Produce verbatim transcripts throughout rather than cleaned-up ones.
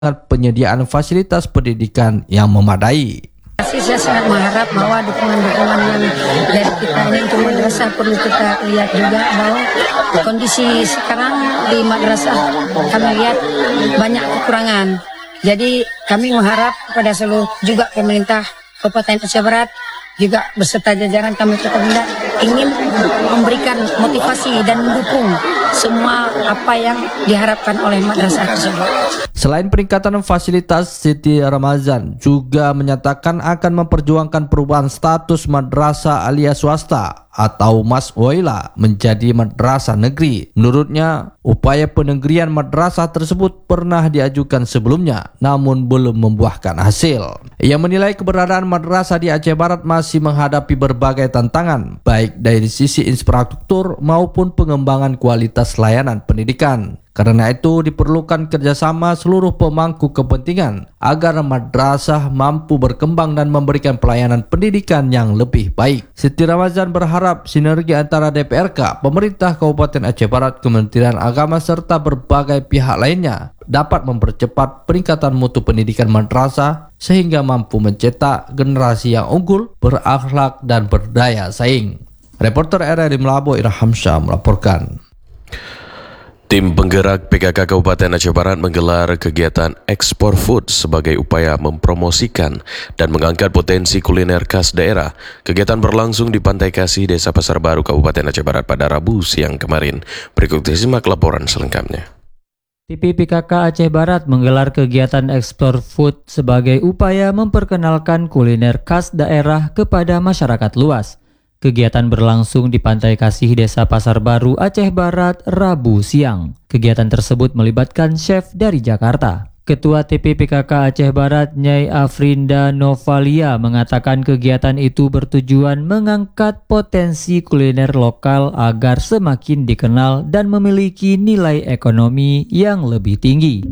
penyediaan fasilitas pendidikan yang memadai. Saya sangat mengharap bahwa dukungan-dukungan yang dari kita ini untuk madrasah perlu kita lihat juga bahwa kondisi sekarang di madrasah kami lihat banyak kekurangan. Jadi kami mengharap kepada seluruh juga pemerintah Kabupaten Aceh Barat juga beserta jajaran kami Kapolda ingin memberikan motivasi dan mendukung semua apa yang diharapkan oleh madrasah tersebut. Selain peningkatan fasilitas, Siti Ramazan juga menyatakan akan memperjuangkan perubahan status madrasah alia swasta atau Mas Waila menjadi madrasah negeri. Menurutnya, upaya penegrian madrasah tersebut pernah diajukan sebelumnya, namun belum membuahkan hasil. Ia menilai keberadaan madrasah di Aceh Barat masih menghadapi berbagai tantangan, baik dari sisi infrastruktur maupun pengembangan kualitas layanan pendidikan. Karena itu diperlukan kerjasama seluruh pemangku kepentingan agar madrasah mampu berkembang dan memberikan pelayanan pendidikan yang lebih baik. Siti Ramazan berharap sinergi antara D P R K, pemerintah Kabupaten Aceh Barat, Kementerian Agama serta berbagai pihak lainnya dapat mempercepat peningkatan mutu pendidikan madrasah sehingga mampu mencetak generasi yang unggul, berakhlak dan berdaya saing. Reporter R R I Melabo Irham Syah melaporkan. Tim penggerak P K K Kabupaten Aceh Barat menggelar kegiatan ekspor food sebagai upaya mempromosikan dan mengangkat potensi kuliner khas daerah. Kegiatan berlangsung di Pantai Kasih, Desa Pasar Baru, Kabupaten Aceh Barat pada Rabu siang kemarin. Berikut disimak laporan selengkapnya. T P P K K Aceh Barat menggelar kegiatan ekspor food sebagai upaya memperkenalkan kuliner khas daerah kepada masyarakat luas. Kegiatan berlangsung di Pantai Kasih, Desa Pasar Baru, Aceh Barat, Rabu siang. Kegiatan tersebut melibatkan chef dari Jakarta. Ketua T P P K K Aceh Barat, Nyai Afrinda Novalia, mengatakan kegiatan itu bertujuan mengangkat potensi kuliner lokal agar semakin dikenal dan memiliki nilai ekonomi yang lebih tinggi.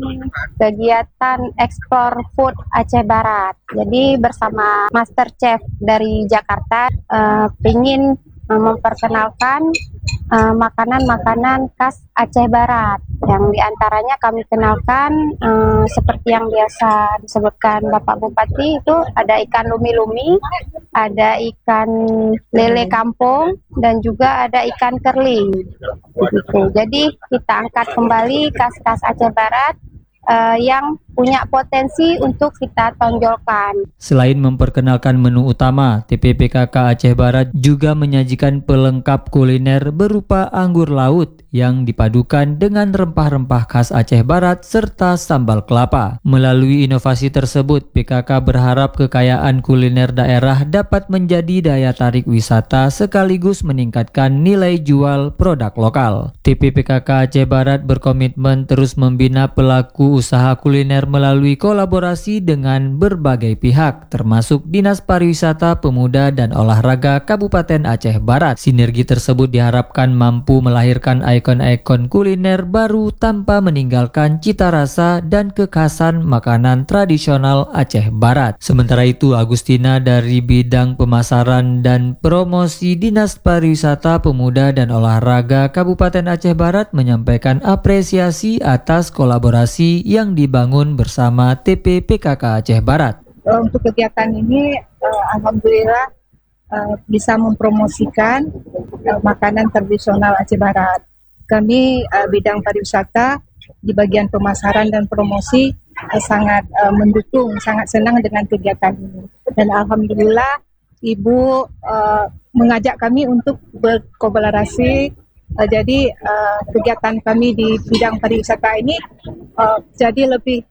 Kegiatan ekspor food Aceh Barat. Jadi bersama Master Chef dari Jakarta uh, ingin uh, memperkenalkan uh, makanan-makanan khas Aceh Barat. Yang diantaranya kami kenalkan uh, seperti yang biasa disebutkan Bapak Bupati, itu ada ikan lumi-lumi, ada ikan lele kampung, dan juga ada ikan kerling. Begitu. Jadi kita angkat kembali khas-khas Aceh Barat Uh, yang punya potensi untuk kita tonjolkan. Selain memperkenalkan menu utama, T P P K K Aceh Barat juga menyajikan pelengkap kuliner berupa anggur laut yang dipadukan dengan rempah-rempah khas Aceh Barat serta sambal kelapa. Melalui inovasi tersebut, P K K berharap kekayaan kuliner daerah dapat menjadi daya tarik wisata sekaligus meningkatkan nilai jual produk lokal. T P P K K Aceh Barat berkomitmen terus membina pelaku usaha kuliner melalui kolaborasi dengan berbagai pihak, termasuk Dinas Pariwisata, Pemuda, dan Olahraga Kabupaten Aceh Barat. Sinergi tersebut diharapkan mampu melahirkan ikon-ikon kuliner baru tanpa meninggalkan cita rasa dan kekhasan makanan tradisional Aceh Barat. Sementara itu, Agustina dari Bidang Pemasaran dan Promosi Dinas Pariwisata, Pemuda, dan Olahraga Kabupaten Aceh Barat menyampaikan apresiasi atas kolaborasi yang dibangun bersama T P P K K Aceh Barat. Untuk kegiatan ini, uh, alhamdulillah uh, bisa mempromosikan uh, makanan tradisional Aceh Barat. Kami uh, bidang pariwisata di bagian pemasaran dan promosi uh, sangat uh, mendukung, sangat senang dengan kegiatan ini. Dan alhamdulillah Ibu uh, mengajak kami untuk berkolaborasi. Uh, jadi uh, kegiatan kami di bidang pariwisata ini uh, jadi lebih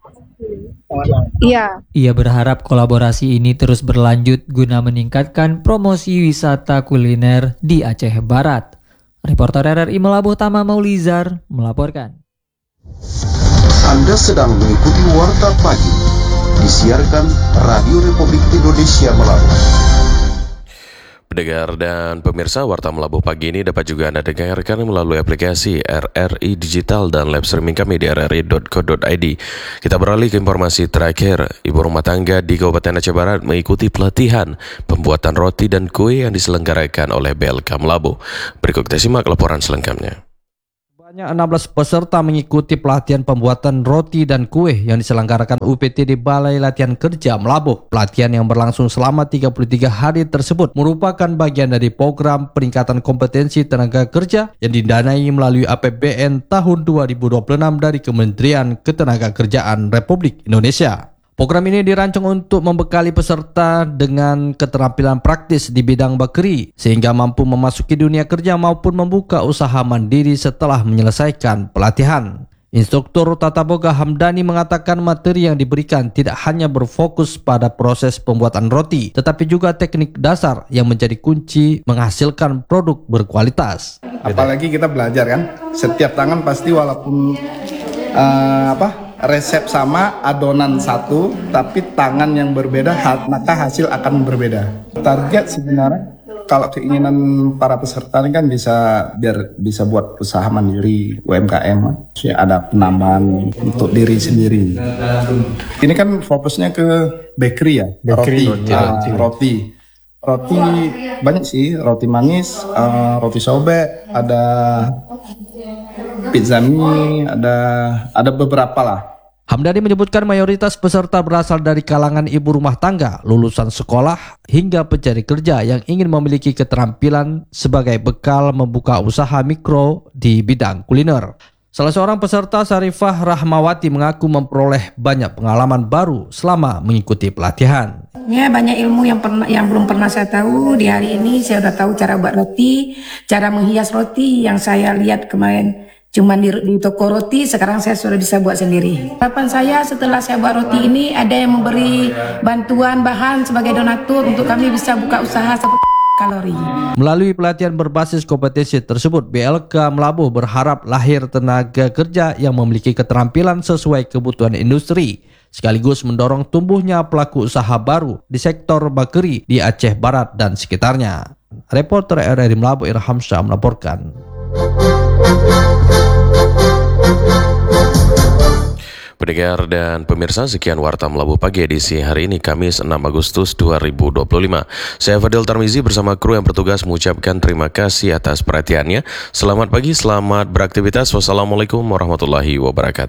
iya. Ia berharap kolaborasi ini terus berlanjut guna meningkatkan promosi wisata kuliner di Aceh Barat. Reporter R R I Melabuh Tama Maulizar melaporkan. Anda sedang mengikuti Warta Pagi, disiarkan Radio Republik Indonesia Melabuh. Pendengar dan pemirsa, Warta Melabuh pagi ini dapat juga Anda dengarkan melalui aplikasi R R I Digital dan live streaming kami di r r i dot co dot i d. Kita beralih ke informasi terakhir. Ibu rumah tangga di Kabupaten Aceh Barat mengikuti pelatihan pembuatan roti dan kue yang diselenggarakan oleh B L K Melabuh. Berikut kita simak laporan selengkapnya. enam belas peserta mengikuti pelatihan pembuatan roti dan kue yang diselenggarakan U P T di Balai Latihan Kerja Melabuh. Pelatihan yang berlangsung selama tiga puluh tiga hari tersebut merupakan bagian dari program peningkatan kompetensi tenaga kerja yang didanai melalui A P B N tahun dua ribu dua puluh enam dari Kementerian Ketenagakerjaan Republik Indonesia. Program ini dirancang untuk membekali peserta dengan keterampilan praktis di bidang bakery sehingga mampu memasuki dunia kerja maupun membuka usaha mandiri setelah menyelesaikan pelatihan. Instruktur Tata Boga Hamdani mengatakan materi yang diberikan tidak hanya berfokus pada proses pembuatan roti, tetapi juga teknik dasar yang menjadi kunci menghasilkan produk berkualitas. Apalagi kita belajar kan, setiap tangan pasti walaupun uh, apa resep sama, adonan satu, tapi tangan yang berbeda, maka hasil akan berbeda. Target sebenarnya, kalau keinginan para peserta ini kan bisa biar bisa buat usaha mandiri, U M K M, ya ada penambahan untuk diri sendiri. Ini kan fokusnya ke bakery ya, bakery, roti, uh, roti. Roti banyak sih, roti manis, uh, roti sobek, ada pizza mie, ada ada beberapa lah. Hamdani menyebutkan mayoritas peserta berasal dari kalangan ibu rumah tangga, lulusan sekolah, hingga pencari kerja yang ingin memiliki keterampilan sebagai bekal membuka usaha mikro di bidang kuliner. Salah seorang peserta, Sarifah Rahmawati, mengaku memperoleh banyak pengalaman baru selama mengikuti pelatihan. Ya, banyak ilmu yang pernah yang belum pernah saya tahu. Di hari ini saya sudah tahu cara buat roti, cara menghias roti yang saya lihat kemarin cuma di, di toko roti, sekarang saya sudah bisa buat sendiri. Harapan saya setelah saya buat roti ini ada yang memberi bantuan bahan sebagai donatur untuk kami bisa buka usaha seperti kalori. Melalui pelatihan berbasis kompetensi tersebut, B L K Melabuh berharap lahir tenaga kerja yang memiliki keterampilan sesuai kebutuhan industri, sekaligus mendorong tumbuhnya pelaku usaha baru di sektor bakery di Aceh Barat dan sekitarnya. Reporter R R I Melabuh Irham Syah melaporkan. Pendengar dan pemirsa, sekian Warta Melabuh Pagi edisi hari ini, Kamis enam Agustus dua ribu dua puluh lima. Saya Fadil Tarmizi bersama kru yang bertugas mengucapkan terima kasih atas perhatiannya. Selamat pagi, selamat beraktivitas. Wassalamualaikum warahmatullahi wabarakatuh.